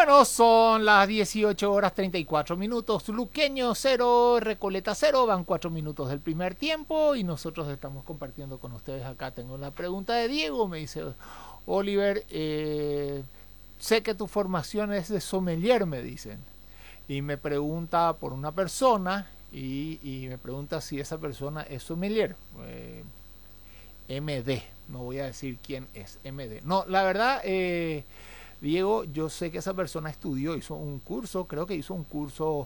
Bueno, son las 18 horas 34 minutos. Luqueño 0, Recoleta 0. Van 4 minutos del primer tiempo y nosotros estamos compartiendo con ustedes acá. Tengo una pregunta de Diego. Me dice, Oliver, sé que tu formación es de sommelier, me dicen. Y me pregunta por una persona y me pregunta si esa persona es sommelier. MD, no voy a decir quién es MD. No, la verdad... Diego, yo sé que esa persona estudió, hizo un curso, creo que hizo un curso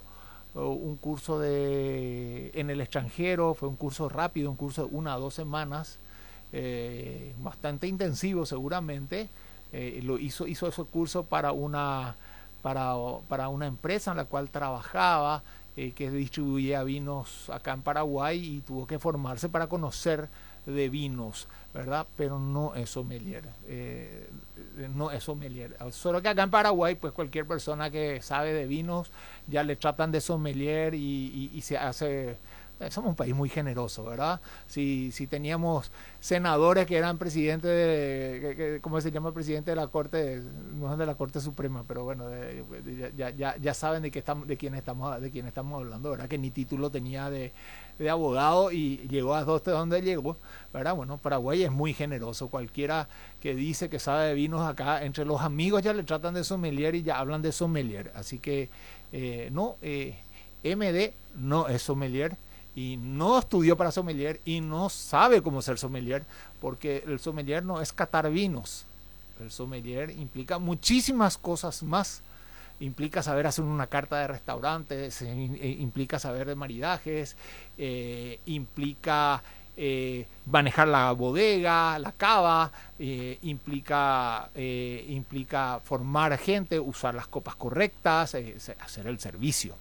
en el extranjero, fue un curso rápido, un curso de 1 a 2 semanas, bastante intensivo seguramente. Hizo ese curso para una empresa en la cual trabajaba, que distribuía vinos acá en Paraguay, y tuvo que formarse para conocer de vinos, ¿verdad? Pero no es sommelier. No es sommelier. Solo que acá en Paraguay, pues cualquier persona que sabe de vinos ya le tratan de sommelier y se hace... Somos un país muy generoso, ¿verdad? Si teníamos senadores que eran presidentes de... ¿Cómo se llama el presidente de la Corte? No es de la Corte Suprema, pero bueno, ya saben de quién estamos hablando, ¿verdad? Que ni título tenía de abogado y llegó a donde llegó, ¿verdad? Bueno, Paraguay es muy generoso. Cualquiera que dice que sabe de vinos acá, entre los amigos ya le tratan de sommelier y ya hablan de sommelier. Así que MD no es sommelier y no estudió para sommelier y no sabe cómo ser sommelier, porque el sommelier no es catar vinos. El sommelier implica muchísimas cosas más. Implica saber hacer una carta de restaurantes, implica saber de maridajes, implica manejar la bodega, la cava, implica formar gente, usar las copas correctas, hacer el servicio.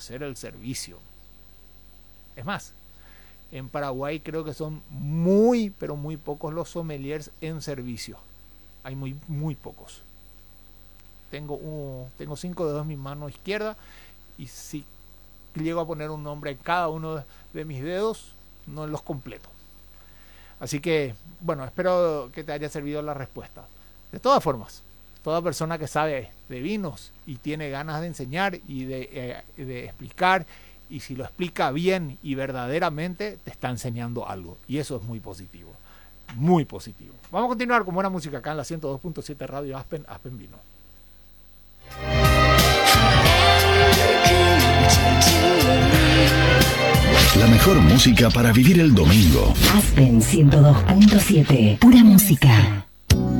Es más, en Paraguay creo que son muy, pero muy pocos los sommeliers en servicio. Hay muy pocos. Tengo 5 dedos en mi mano izquierda y si llego a poner un nombre en cada uno de mis dedos, no los completo. Así que, bueno, espero que te haya servido la respuesta. De todas formas, toda persona que sabe de vinos y tiene ganas de enseñar y de explicar, y si lo explica bien y verdaderamente, te está enseñando algo. Y eso es muy positivo. Muy positivo. Vamos a continuar con buena música acá en la 102.7 Radio Aspen Vino. La mejor música para vivir el domingo. Aspen 102.7. Pura música.